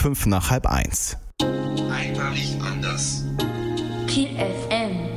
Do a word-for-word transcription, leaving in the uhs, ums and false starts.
fünf nach halb eins. Einmalig anders. Kiel F M